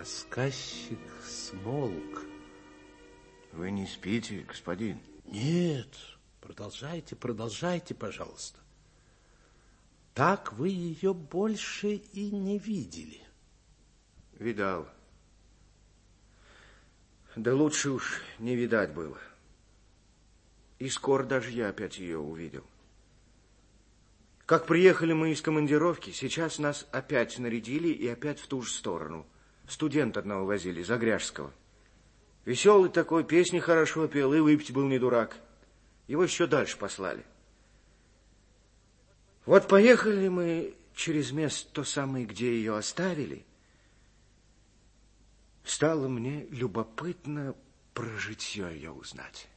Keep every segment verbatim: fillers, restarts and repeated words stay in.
Рассказчик смолк. Вы не спите, господин? Нет, продолжайте, продолжайте, пожалуйста. Так вы ее больше и не видели. Видал. Да лучше уж не видать было. И скоро даже я опять ее увидел. Как приехали мы из командировки, сейчас нас опять нарядили и опять в ту же сторону. Студента одного возили, Загряжского. Веселый такой, песни хорошо пел, и выпить был не дурак. Его еще дальше послали. Вот поехали мы через место, то самое, где ее оставили. Стало мне любопытно про житье ее узнать.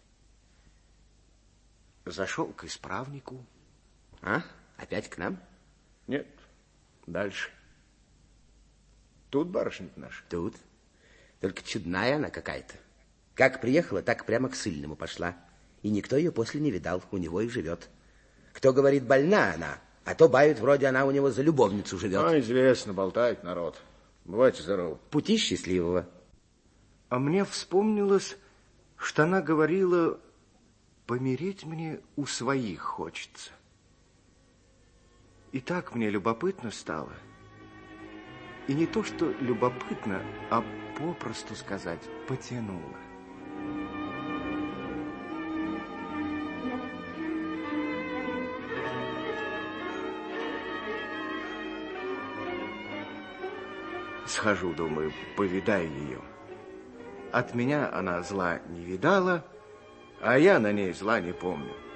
Зашел к исправнику. А? Опять к нам? Нет, дальше. Тут барышня наша. Тут. Только чудная она какая-то. Как приехала, так прямо к ссыльному пошла. И никто ее после не видал, у него и живет. Кто говорит, больна она, а то бают, вроде она у него за любовницу живет. А, известно, болтает народ. Бывайте здоровы. Пути счастливого. А мне вспомнилось, что она говорила, помереть мне у своих хочется. И так мне любопытно стало. И не то, что любопытно, а попросту сказать, потянуло. Схожу, думаю, повидаю ее. От меня она зла не видала, а я на ней зла не помню.